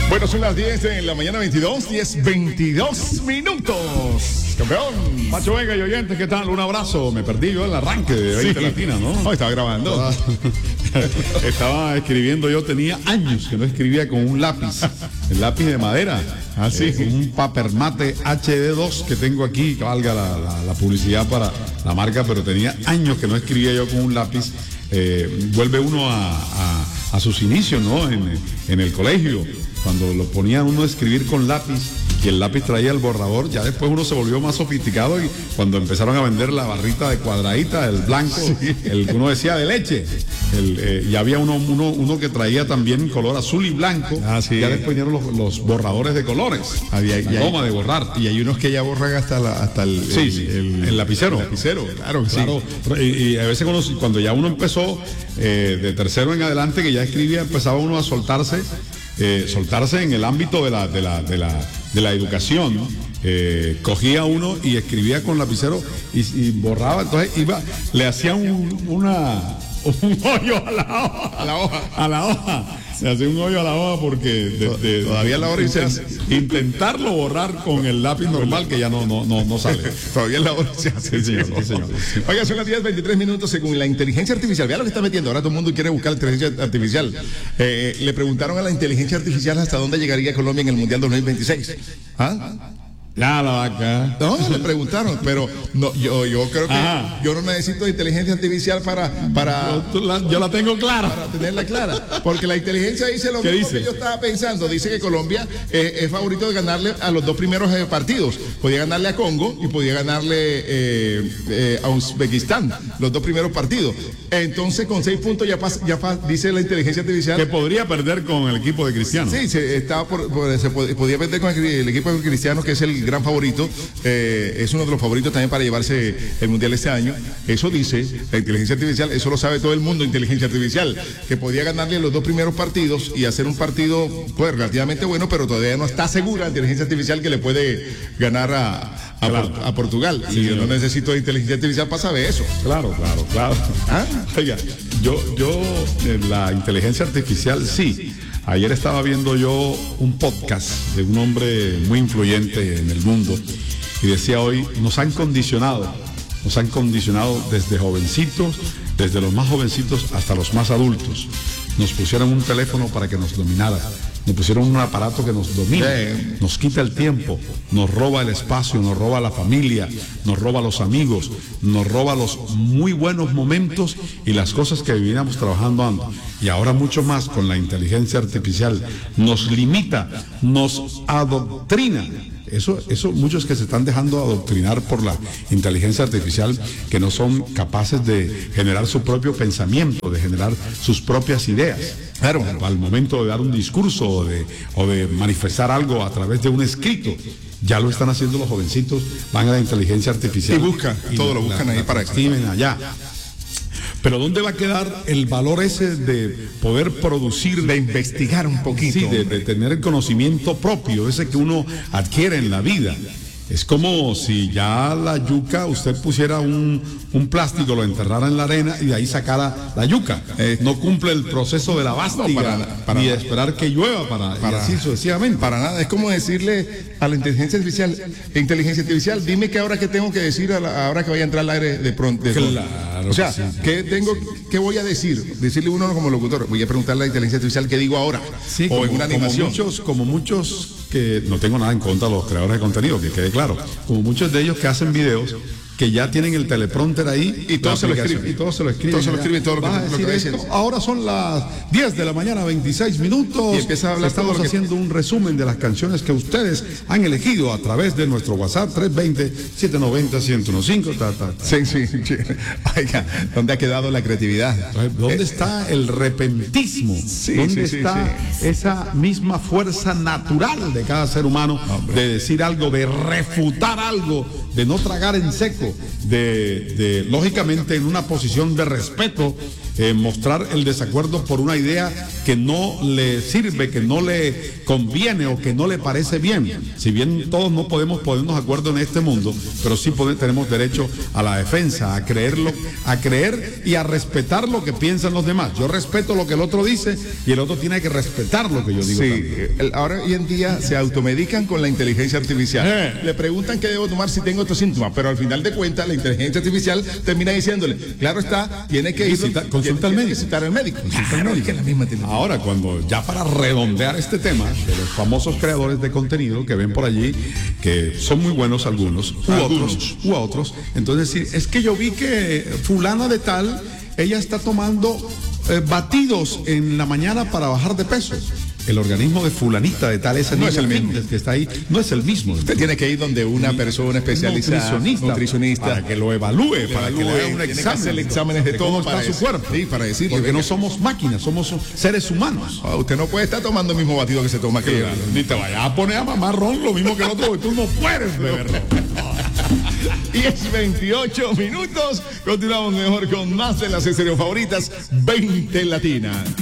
Bueno, son las 10 de la mañana, 10:22 minutos. Campeón. Macho Vega y oyentes, ¿qué tal? Un abrazo. Me perdí yo el arranque de 20 Latina, ¿no? No, estaba grabando. Estaba escribiendo, yo tenía años que no escribía con un lápiz. El lápiz de madera. Así. Un Papermate HD2 que tengo aquí, que valga la publicidad para la marca, pero tenía años que no escribía yo con un lápiz. Vuelve uno a sus inicios, ¿no? En el colegio, cuando lo ponían uno a escribir con lápiz y el lápiz traía el borrador, ya después uno se volvió más sofisticado y cuando empezaron a vender la barrita de cuadradita, el blanco, el que uno decía de leche, y había uno que traía también color azul y blanco, ya después vinieron los borradores de colores, la goma de borrar. Y hay unos que ya borran hasta el lapicero. Claro, claro. Sí. Y a veces cuando ya uno empezó de tercero en adelante, que ya escribía, empezaba uno a soltarse en el ámbito de la educación, cogía uno y escribía con lapicero y borraba, entonces le hacían un hoyo a la hoja. Se hace un hoyo a la hoja porque todavía la hora intentarlo borrar con el lápiz normal que ya no sale. Todavía la hora se hace. Sí, señor. Oiga, son las 10:23 minutos según la inteligencia artificial. Vea lo que está metiendo. Ahora todo el mundo quiere buscar inteligencia artificial. Le preguntaron a la inteligencia artificial hasta dónde llegaría Colombia en el Mundial 2026. ¿Ah? Ya la vaca. No, le preguntaron, pero no, yo creo que yo no necesito inteligencia artificial para yo la tengo clara. Para tenerla clara. Porque la inteligencia dice lo mismo que yo estaba pensando. Dice que Colombia es favorito de ganarle a los dos primeros partidos. Podía ganarle a Congo y podía ganarle a Uzbekistán, los dos primeros partidos. Entonces, con 6 puntos ya dice la inteligencia artificial que podría perder con el equipo de Cristiano. Sí, se podía perder con el equipo de Cristiano, que es el gran favorito, es uno de los favoritos también para llevarse el Mundial este año. Eso dice la inteligencia artificial, eso lo sabe todo el mundo, inteligencia artificial, que podía ganarle los dos primeros partidos y hacer un partido pues relativamente bueno, pero todavía no está segura la inteligencia artificial que le puede ganar a Portugal. Sí, y yo no necesito de inteligencia artificial para saber eso. Claro. Oiga, la inteligencia artificial sí. Ayer estaba viendo yo un podcast de un hombre muy influyente en el mundo y decía hoy, nos han condicionado desde jovencitos, desde los más jovencitos hasta los más adultos. Nos pusieron un teléfono para que nos dominara, nos pusieron un aparato que nos domina, nos quita el tiempo, nos roba el espacio, nos roba la familia, nos roba los amigos, nos roba los muy buenos momentos y las cosas que vivíamos trabajando antes. Y ahora mucho más con la inteligencia artificial. Nos limita, nos adoctrina. Eso muchos que se están dejando adoctrinar por la inteligencia artificial, que no son capaces de generar su propio pensamiento, de generar sus propias ideas. Claro, al momento de dar un discurso o de manifestar algo a través de un escrito, ya lo están haciendo los jovencitos, van a la inteligencia artificial. Y buscan, todo lo buscan ahí para escriben allá. Pero ¿dónde va a quedar el valor ese de poder producir, de investigar un poquito? Sí, de tener el conocimiento propio, ese que uno adquiere en la vida. Es como si ya la yuca, usted pusiera un plástico, lo enterrara en la arena y de ahí sacara la yuca. No cumple el proceso de la vástaga, ni de esperar que llueva y así sucesivamente. Para nada, es como decirle a la inteligencia artificial, dime qué ahora que tengo que decir ahora que vaya a entrar al aire de pronto. Claro. O sea, sí. ¿Qué voy a decir? Decirle uno como locutor, voy a preguntarle a la inteligencia artificial qué digo ahora. Sí, o en una animación. Como muchos que no tengo nada en contra de los creadores de contenido, que quede claro, como muchos de ellos que hacen videos que ya tienen el teleprompter ahí y todo se lo escriben. Todo lo que dicen. Ahora son las 10 de la mañana, 26 minutos. Y empieza a hablar. Estamos haciendo un resumen de las canciones que ustedes han elegido a través de nuestro WhatsApp 320-790-1015. Sí. Oiga, ¿dónde ha quedado la creatividad? ¿Dónde está el repentismo? ¿Dónde está esa misma fuerza natural de cada ser humano de decir algo, de refutar algo, de no tragar en seco, de lógicamente en una posición de respeto mostrar el desacuerdo por una idea que no le sirve, que no le conviene o que no le parece bien. Si bien todos no podemos ponernos de acuerdo en este mundo, pero sí tenemos derecho a la defensa, a creer y a respetar lo que piensan los demás. Yo respeto lo que el otro dice y el otro tiene que respetar lo que yo digo. Sí, ahora hoy en día se automedican con la inteligencia artificial. Le preguntan qué debo tomar si tengo estos síntomas, pero al final de cuentas la inteligencia artificial termina diciéndole, claro está, tiene que consulta al médico. Visitar al médico. Claro, que la misma ahora, cuando ya para redondear este tema, de los famosos creadores de contenido que ven por allí, que son muy buenos algunos, u otros, entonces es que yo vi que fulana de tal, ella está tomando batidos en la mañana para bajar de peso. El organismo de fulanita de tal, esa no es el mismo que está ahí, no es el mismo. Usted tiene que ir donde una persona especializada, nutricionista, para que lo evalúe, para que le haga un examen, hacer exámenes de todo para su cuerpo. Sí, para decirle. Porque no somos máquinas, somos seres humanos. Usted no puede estar tomando el mismo batido que se toma aquí. Ni te vayas a poner a mamar ron lo mismo que el otro, porque tú no puedes beberlo. 10:28. Continuamos mejor con más de las escenarios favoritas, 20 Latina.